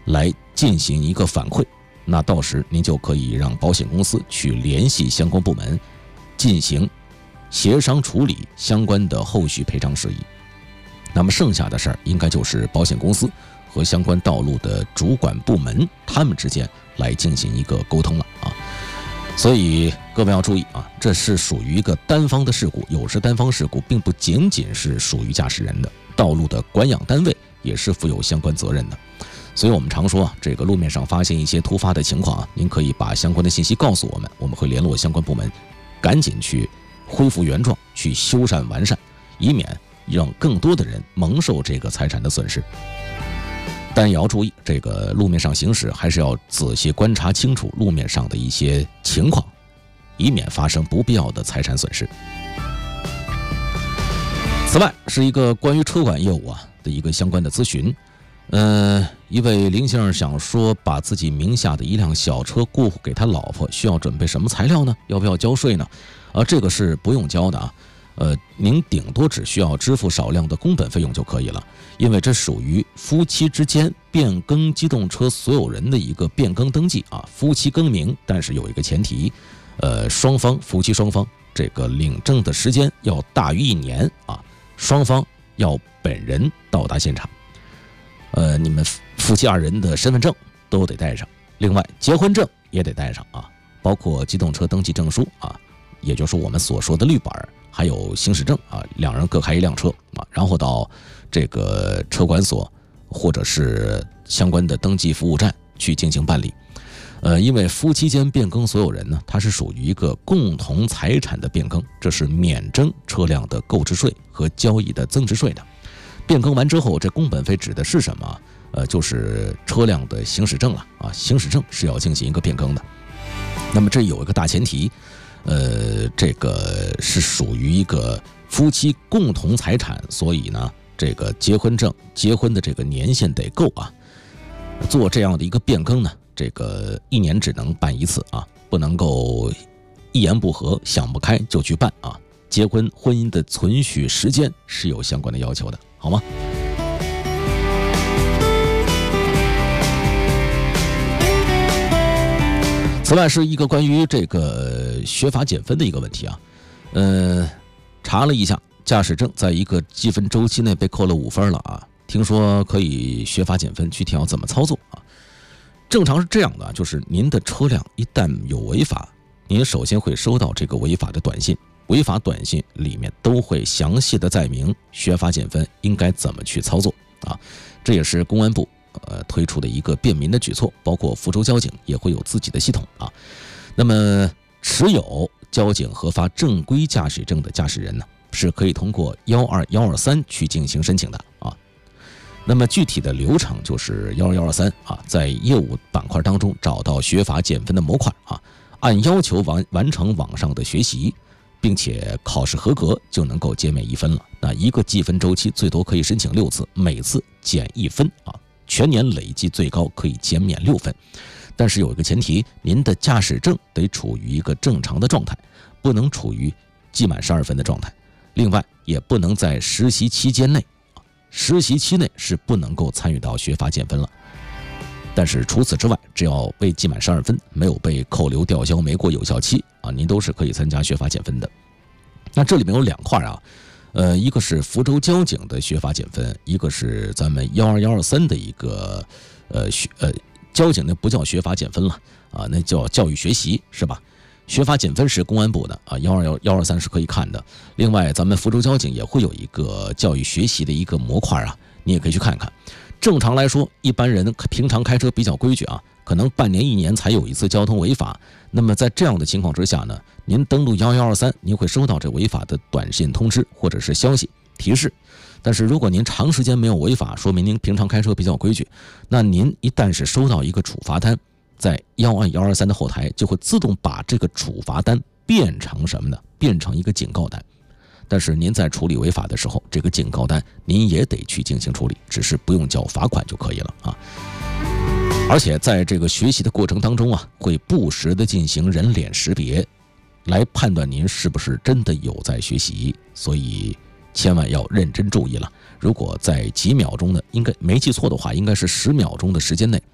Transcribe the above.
来进行一个反馈，那到时您就可以让保险公司去联系相关部门进行协商处理相关的后续赔偿事宜。那么剩下的事儿应该就是保险公司和相关道路的主管部门他们之间来进行一个沟通了啊。所以各位要注意啊，这是属于一个单方的事故，有时单方事故并不仅仅是属于驾驶人的，道路的管养单位也是负有相关责任的。所以我们常说啊，这个路面上发现一些突发的情况啊，您可以把相关的信息告诉我们，我们会联络相关部门，赶紧去恢复原状，去修缮完善，以免让更多的人蒙受这个财产的损失。但也要注意，这个路面上行驶还是要仔细观察清楚路面上的一些情况，以免发生不必要的财产损失。此外，是一个关于车管业务的一个相关的咨询。一位林先生想说，把自己名下的一辆小车过户给他老婆，需要准备什么材料呢？要不要交税呢？这个是不用交的啊。您顶多只需要支付少量的工本费用就可以了，因为这属于夫妻之间变更机动车所有人的一个变更登记啊。夫妻更名，但是有一个前提，夫妻双方这个领证的时间要大于1年啊，双方要本人到达现场。你们夫妻2人的身份证都得带上，另外结婚证也得带上啊，包括机动车登记证书啊，也就是我们所说的绿本，还有行驶证啊，2人各开1辆车啊，然后到这个车管所或者是相关的登记服务站去进行办理。因为夫妻间变更所有人呢，它是属于一个共同财产的变更，这是免征车辆的购置税和交易的增值税的。变更完之后，这工本费指的是什么？就是车辆的行驶证了啊，行驶证是要进行一个变更的。那么这有一个大前提，这个是属于一个夫妻共同财产，所以呢，这个结婚证结婚的这个年限得够啊。做这样的一个变更呢，这个1年只能办1次啊，不能够一言不合想不开就去办啊。婚姻的存续时间是有相关的要求的，好吗？此外是一个关于这个学法减分的一个问题啊。查了一下，驾驶证在一个记分周期内被扣了5分了啊。听说可以学法减分，具体要怎么操作啊？正常是这样的，就是您的车辆一旦有违法，您首先会收到这个违法的短信。违法短信里面都会详细的载明学法减分应该怎么去操作啊，这也是公安部推出的一个便民的举措，包括福州交警也会有自己的系统啊。那么持有交警核发正规驾驶证的驾驶人呢，是可以通过12123去进行申请的啊。那么具体的流程就是12123啊，在业务板块当中找到学法减分的模块啊，按要求完成网上的学习，并且考试合格就能够减免1分了。那一个记分周期最多可以申请6次，每次减1分啊，全年累计最高可以减免6分。但是有一个前提，您的驾驶证得处于一个正常的状态，不能处于记满12分的状态。另外，也不能在实习期间内，实习期内是不能够参与到学法减分了。但是除此之外，只要被记满12分，没有被扣留、吊销、没过有效期啊，您都是可以参加学法减分的。那这里面有2块啊，一个是福州交警的学法减分，一个是咱们12123的一个交警那不叫学法减分了啊，那叫教育学习是吧？学法减分是公安部的啊，123是可以看的。另外，咱们福州交警也会有一个教育学习的一个模块啊，你也可以去看看。正常来说，一般人平常开车比较规矩啊，可能半年1年才有1次交通违法。那么在这样的情况之下呢，您登录12123，您会收到这违法的短信通知或者是消息提示。但是如果您长时间没有违法，说明您平常开车比较规矩，那您一旦是收到一个处罚单，在12123的后台就会自动把这个处罚单变成什么呢？变成一个警告单。但是您在处理违法的时候，这个警告单您也得去进行处理，只是不用缴罚款就可以了啊。而且在这个学习的过程当中啊，会不时的进行人脸识别，来判断您是不是真的有在学习，所以千万要认真注意了。如果在几秒钟的，应该没记错的话，应该是10秒钟的时间内